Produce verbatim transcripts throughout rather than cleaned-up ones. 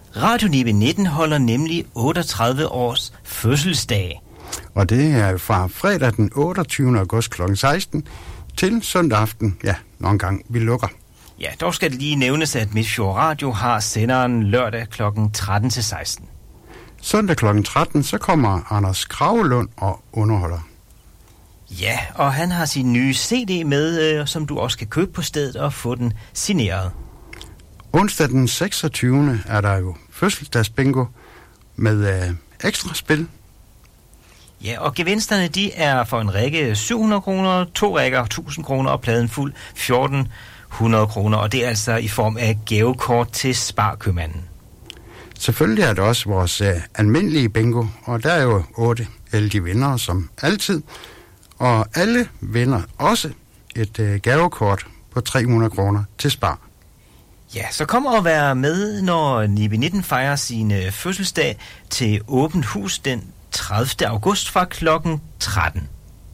Radio Nibe nitten holder nemlig otteogtredive års fødselsdag. Og det er fra fredag den otteogtyvende august klokken seksten til søndag aften, ja, nogle gange vi lukker. Ja, dog skal det lige nævnes, at Midtfjord Radio har senderen lørdag klokken tretten til seksten. Søndag klokken tretten, så kommer Anders Kragelund og underholder. Ja, og han har sin nye C D med, øh, som du også kan købe på stedet og få den signeret. Onsdag den seksogtyvende er der jo fødselsdagsbingo med øh, ekstra spil. Ja, og gevinsterne de er for en række syv hundrede kroner, to rækker tusind kroner og pladen fuld fjorten hundrede kroner. Og det er altså i form af gavekort til Sparkøbmanden. Selvfølgelig er det også vores øh, almindelige bingo, og der er jo otte heldige vindere som altid. Og alle vinder også et øh, gavekort på tre hundrede kroner til Spar. Ja, så kom og vær med, når Nibe nitten fejrer sin øh, fødselsdag til åbent hus den tredivte august fra klokken tretten.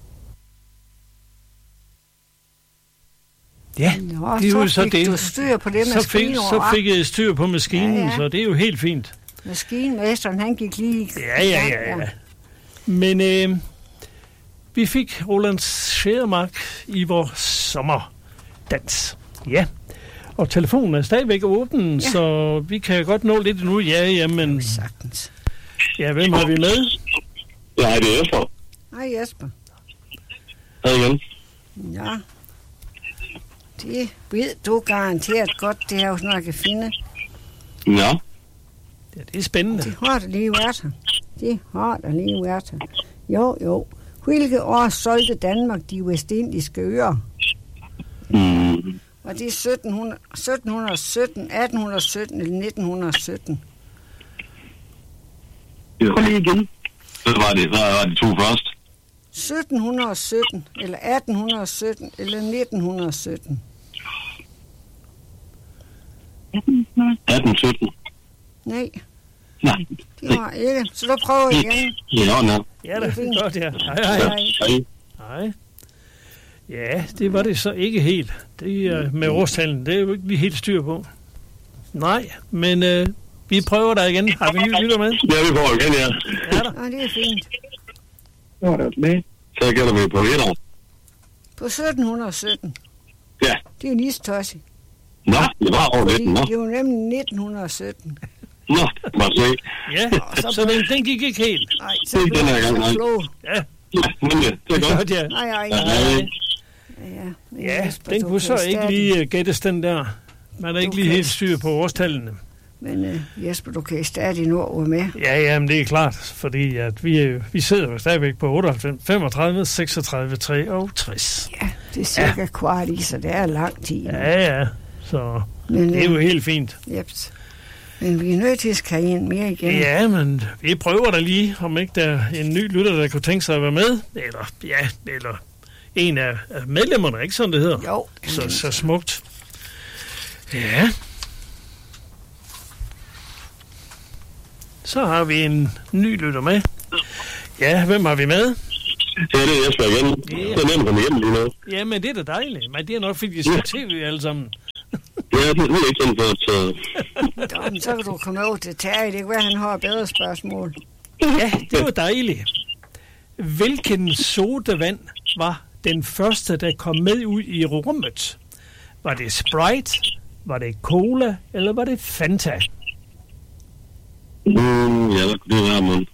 Ja, Nå, det er jo så så fik det. du styr på det så fik, maskinen, så fik jeg styr på maskinen, ja, ja. Så det er jo helt fint. Maskinmesteren, han gik lige... Ja, ja, ja, ja. Men øh, vi fik Roland Schædermark i vores sommerdans. Ja, og telefonen er stadigvæk åben, ja. Så vi kan godt nå lidt nu. Ja, jamen... Sagtens. Ja, hvem har vi med? Ja, det er Jesper. Hej Jesper. Hej igen. Ja. Det ved du garanteret godt, det er jo sådan, jeg kan finde. Ja. Ja, det er spændende. Det har der lige været her. Det har der lige været her. Jo, jo. Hvilke år solgte Danmark de vestindiske øer? Mm. Var det sytten sytten, atten sytten eller nitten sytten? Ja. Kom lige igen. Hvad var det? Hvad var de to først? sytten sytten, eller atten sytten, eller nitten sytten? atten sytten. Nej, Nej. det var ikke. Så du prøver igen. Ja, ja. Ja, det er godt, ja. Hej, hej. Hej. Hej. Ja, det var det så ikke helt. Det er med årstallen, det er jo ikke lige helt styr på. Nej, men øh, vi prøver der igen. Har vi en ny lytter med? Ja, vi prøver igen, ja. Ja, der. Ja, det er fint. Så er det med. Så gælder vi på et år. På sytten sytten. Ja. Det er jo nistosset. Nå, det var over Fordi nitten, nå. det var nemlig nitten sytten. Nå, må se. Ja, så, så den, den gik ikke helt. Nej, så Det er blev den her det gang, så nej. klog. Ja, Ja, men ja, det er det er godt. godt, ja. Nej, nej, Ja, nej. nej. Ja, men Ja, Jesper, den du kunne kan så ikke stadig- lige uh, gættes den der. Man er ikke Du lige kan- helt styr på årstallene. Men uh, Jesper, du kan stadig nå at være med. Ja, ja, men det er klart, fordi at vi, øh, vi sidder jo stadigvæk på otteoghalvfems, femogtredive, seksogtredive, treogtres. Ja, det er cirka ja. kvart i, så det er lang tid. Ja, ja, så Men, det er jo øh, helt fint. Jeps. Men vi er nødt til at skrive ind mere igen. Ja, men vi prøver da lige, om ikke der er en ny lytter, der kunne tænke sig at være med. Eller, ja, eller en af af medlemmerne, ikke sådan det hedder? Jo. Så, så smukt. Ja. Så har vi en ny lytter med. Ja, hvem har vi med? Ja, det er Jesper igen. Ja. Det er nemt at komme hjem lige nu. Ja, men det er da dejligt. Men det er nok, fordi vi ser tv alle sammen. Ja, det er ikke sådan for, så... Nå, men så kan du komme over til Terje. Det kan være, han har bedre spørgsmål. Ja, det var dejligt. Hvilken sodavand var den første, der kom med ud i rummet? Var det Sprite? Var det Cola? Eller var det Fanta? Mm, ja, hvad kunne det være, mand?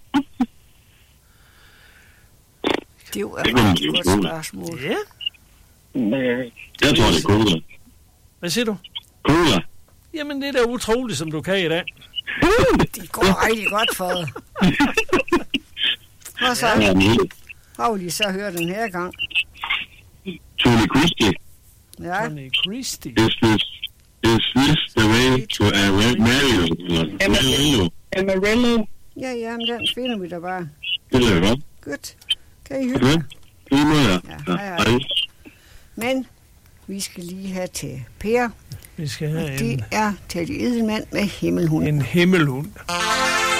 Det var et meget godt spørgsmål. Ja. Jeg tror, det er cola. Hvad siger du? Cola. Jamen, det er da utroligt, som du kan i dag. Det går rigtig godt for dig. Og så Ja, men har vi lige så hørt den her gang. Tony Christie. Ja, Tony Christie. Is this, is this the way to a red Mario? Eller Mario? Amarillo. ja, ja, men den finder vi da bare. Det er godt. Godt. Kan I hygge Ja, jer? det må jeg. Ja, hej, hej. Men vi skal lige have til Per. Vi skal have Det en, er Teddy Edelmann med Himmelhund. en himmelhund.